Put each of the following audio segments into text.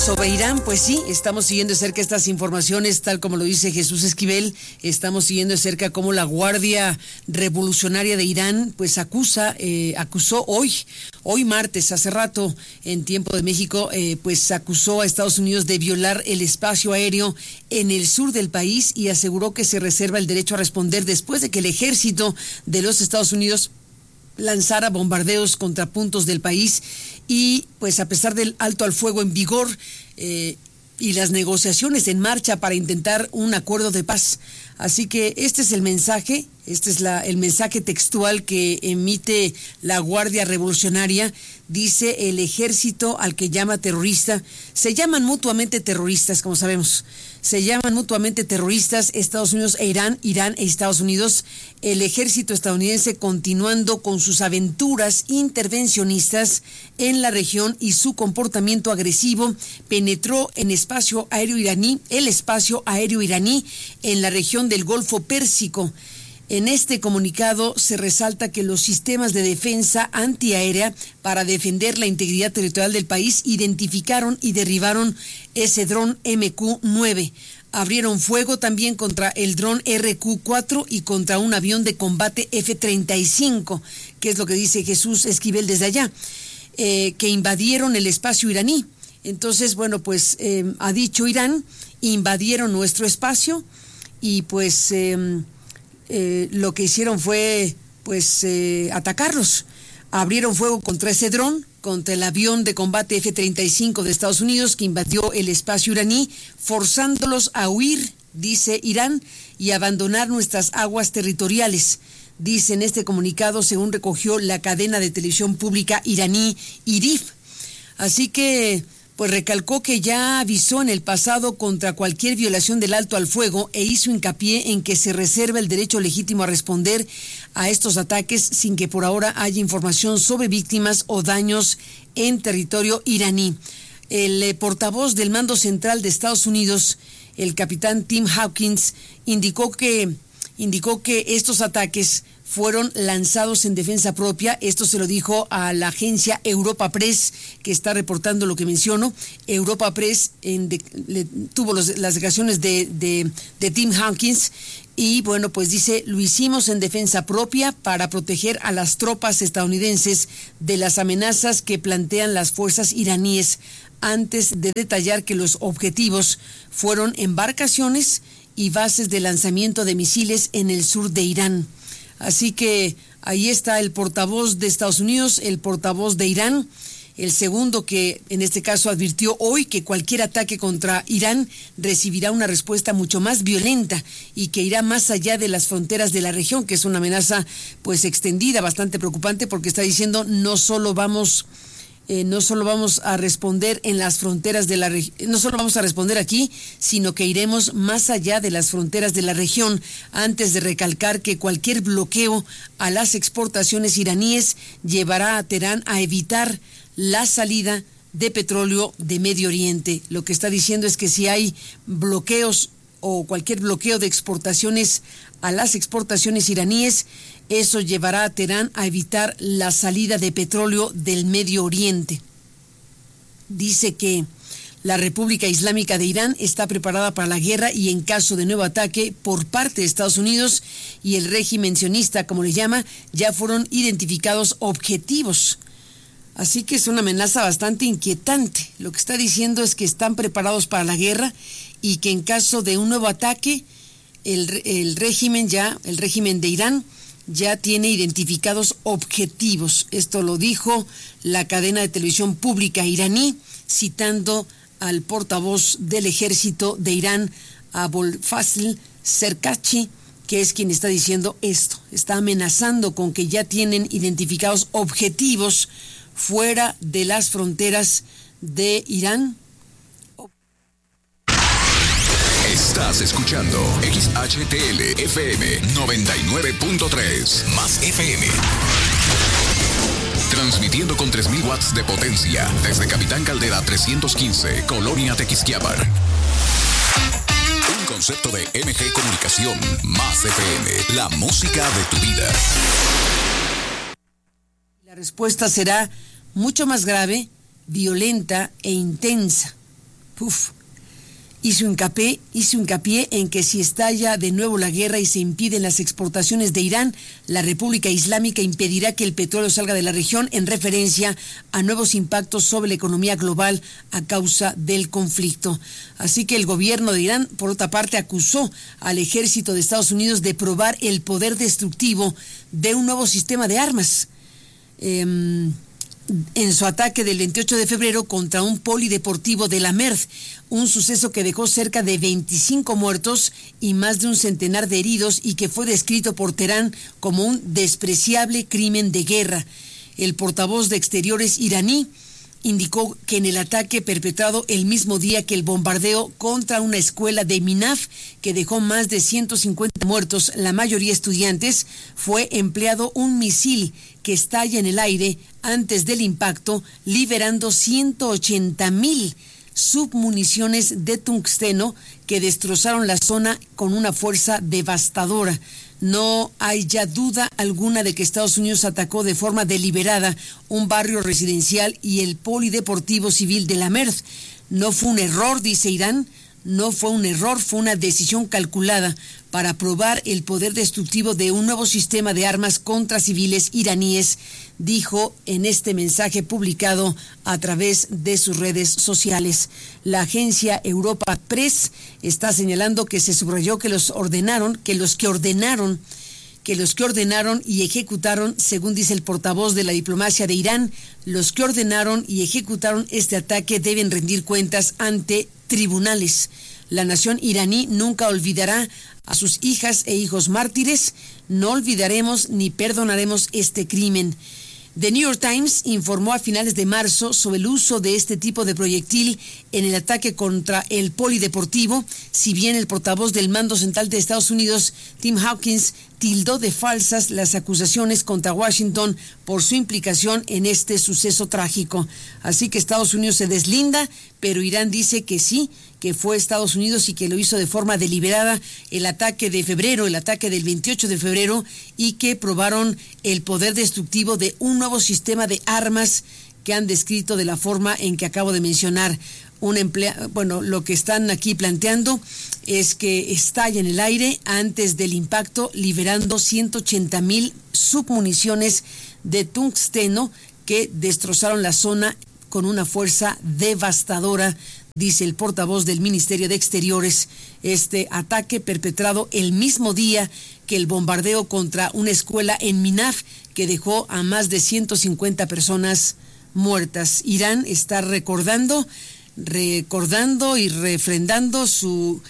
Sobre Irán, pues sí, estamos siguiendo de cerca estas informaciones, tal como lo dice Jesús Esquivel. Estamos siguiendo de cerca cómo la Guardia Revolucionaria de Irán pues acusó hoy martes, hace rato, en tiempo de México, pues acusó a Estados Unidos de violar el espacio aéreo en el sur del país y aseguró que se reserva el derecho a responder después de que el ejército de los Estados Unidos lanzara bombardeos contra puntos del país y pues a pesar del alto al fuego en vigor y las negociaciones en marcha para intentar un acuerdo de paz. Así que este es el mensaje, el mensaje textual que emite la Guardia Revolucionaria. Dice: el ejército al que llama terrorista, se llaman mutuamente terroristas, como sabemos. Se llaman mutuamente terroristas Estados Unidos e Irán e Estados Unidos. El ejército estadounidense, continuando con sus aventuras intervencionistas en la región y su comportamiento agresivo, penetró en el espacio aéreo iraní en la región del Golfo Pérsico. En este comunicado se resalta que los sistemas de defensa antiaérea para defender la integridad territorial del país identificaron y derribaron ese dron MQ-9. Abrieron fuego también contra el dron RQ-4 y contra un avión de combate F-35, que es lo que dice Jesús Esquivel desde allá, que invadieron el espacio iraní. Entonces, bueno, pues ha dicho Irán, invadieron nuestro espacio y pues lo que hicieron fue pues atacarlos. Abrieron fuego contra ese dron, contra el avión de combate F-35 de Estados Unidos que invadió el espacio iraní, forzándolos a huir, dice Irán, y abandonar nuestras aguas territoriales. Dice en este comunicado, según recogió la cadena de televisión pública iraní IRIF. Así que pues recalcó que ya avisó en el pasado contra cualquier violación del alto al fuego e hizo hincapié en que se reserva el derecho legítimo a responder a estos ataques sin que por ahora haya información sobre víctimas o daños en territorio iraní. El portavoz del Mando Central de Estados Unidos, el capitán Tim Hawkins, indicó que estos ataques fueron lanzados en defensa propia. Esto se lo dijo a la agencia Europa Press, que está reportando lo que menciono. Europa Press tuvo las declaraciones de Tim Hawkins y bueno, pues dice: lo hicimos en defensa propia para proteger a las tropas estadounidenses de las amenazas que plantean las fuerzas iraníes, antes de detallar que los objetivos fueron embarcaciones y bases de lanzamiento de misiles en el sur de Irán. Así que ahí está el portavoz de Estados Unidos, el portavoz de Irán, el segundo que en este caso advirtió hoy que cualquier ataque contra Irán recibirá una respuesta mucho más violenta y que irá más allá de las fronteras de la región, que es una amenaza pues extendida, bastante preocupante, porque está diciendo no solo vamos a responder en las fronteras de la región, no solo vamos a responder aquí, sino que iremos más allá de las fronteras de la región, antes de recalcar que cualquier bloqueo a las exportaciones iraníes llevará a Teherán a evitar la salida de petróleo de Medio Oriente. Lo que está diciendo es que si hay bloqueos o cualquier bloqueo de exportaciones a las exportaciones iraníes, eso llevará a Teherán a evitar la salida de petróleo del Medio Oriente. Dice que la República Islámica de Irán está preparada para la guerra y en caso de nuevo ataque por parte de Estados Unidos y el régimen sionista, como le llama, ya fueron identificados objetivos. Así que es una amenaza bastante inquietante. Lo que está diciendo es que están preparados para la guerra y que en caso de un nuevo ataque, el régimen de Irán ya tiene identificados objetivos. Esto lo dijo la cadena de televisión pública iraní, citando al portavoz del ejército de Irán, Abolfazl Serkachi, que es quien está diciendo esto. Está amenazando con que ya tienen identificados objetivos fuera de las fronteras de Irán. Estás escuchando XHTL FM 99.3 más FM. Transmitiendo con 3,000 watts de potencia desde Capitán Caldera 315, Colonia Tequisquiapan. Un concepto de MG Comunicación más FM, la música de tu vida. La respuesta será mucho más grave, violenta e intensa. hizo hincapié en que si estalla de nuevo la guerra y se impiden las exportaciones de Irán, la República Islámica impedirá que el petróleo salga de la región, en referencia a nuevos impactos sobre la economía global a causa del conflicto. Así que el gobierno de Irán, por otra parte, acusó al ejército de Estados Unidos de probar el poder destructivo de un nuevo sistema de armas. En su ataque del 28 de febrero contra un polideportivo de la MERD, un suceso que dejó cerca de 25 muertos y más de un centenar de heridos y que fue descrito por Teherán como un despreciable crimen de guerra. El portavoz de Exteriores iraní indicó que en el ataque perpetrado el mismo día que el bombardeo contra una escuela de Minaf, que dejó más de 150 muertos, la mayoría estudiantes, fue empleado un misil que estalla en el aire antes del impacto, liberando 180,000 submuniciones de tungsteno que destrozaron la zona con una fuerza devastadora. No hay ya duda alguna de que Estados Unidos atacó de forma deliberada un barrio residencial y el polideportivo civil de la MERD. No fue un error, dice Irán, no fue un error, fue una decisión calculada para probar el poder destructivo de un nuevo sistema de armas contra civiles iraníes, dijo en este mensaje publicado a través de sus redes sociales. La agencia Europa Press está señalando que se subrayó que los que ordenaron y ejecutaron, según dice el portavoz de la diplomacia de Irán, los que ordenaron y ejecutaron este ataque deben rendir cuentas ante tribunales. La nación iraní nunca olvidará a sus hijas e hijos mártires. No olvidaremos ni perdonaremos este crimen. The New York Times informó a finales de marzo sobre el uso de este tipo de proyectil en el ataque contra el polideportivo, si bien el portavoz del Mando Central de Estados Unidos, Tim Hawkins, tildó de falsas las acusaciones contra Washington por su implicación en este suceso trágico. Así que Estados Unidos se deslinda, pero Irán dice que sí, que fue Estados Unidos y que lo hizo de forma deliberada el ataque del 28 de febrero, y que probaron el poder destructivo de un nuevo sistema de armas que han descrito de la forma en que acabo de mencionar. Lo que están aquí planteando es que estalla en el aire antes del impacto, liberando 180,000 submuniciones de tungsteno que destrozaron la zona con una fuerza devastadora, dice el portavoz del Ministerio de Exteriores. Este ataque perpetrado el mismo día que el bombardeo contra una escuela en Minaf, que dejó a más de 150 personas muertas. Irán está recordando y refrendando su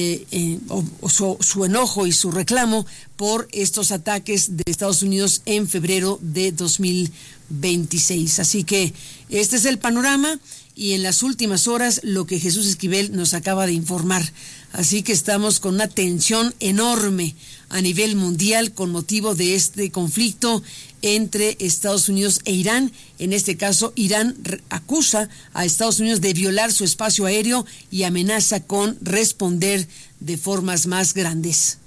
enojo y su reclamo por estos ataques de Estados Unidos en febrero de 2026. Así que este es el panorama, y en las últimas horas lo que Jesús Esquivel nos acaba de informar. Así que estamos con una tensión enorme a nivel mundial con motivo de este conflicto entre Estados Unidos e Irán. En este caso, Irán acusa a Estados Unidos de violar su espacio aéreo y amenaza con responder de formas más grandes.